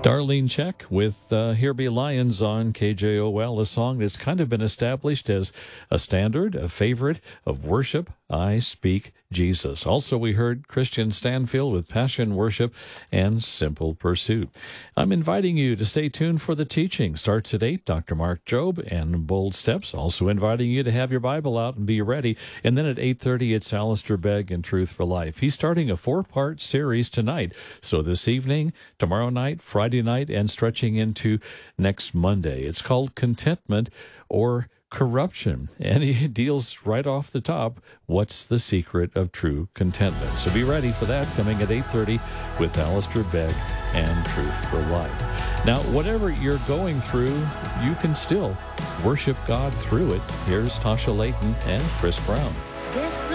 Darlene Check with Here Be Lions on KJOL, a song that's kind of been established as a standard, a favorite of worship. I Speak Jesus. Also, we heard Christian Stanfield with Passion Worship and Simple Pursuit. I'm inviting you to stay tuned for the teaching. Starts at 8, Dr. Mark Jobe and Bold Steps. Also inviting you to have your Bible out and be ready. And then at 8:30, it's Alistair Begg and Truth for Life. He's starting a 4-part series tonight. So this evening, tomorrow night, Friday night, and stretching into next Monday. It's called Contentment or Corruption, and he deals right off the top, what's the secret of true contentment? So be ready for that, coming at 8:30 with Alistair Begg and Truth for Life. Now, whatever you're going through, you can still worship God through it. Here's Tasha Layton and Chris Brown.